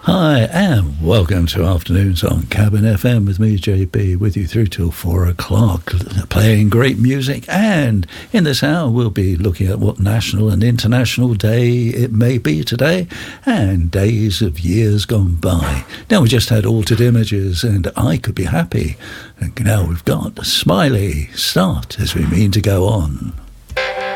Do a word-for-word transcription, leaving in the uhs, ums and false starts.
Hi, and welcome to Afternoons on Cabin F M with me, J B, with you through till four o'clock, playing great music. And in this hour, we'll be looking at what national and international day it may be today, and days of years gone by. Now, we just had Altered Images, and I Could Be Happy. And now we've got Smiley, Start As We Mean to Go On.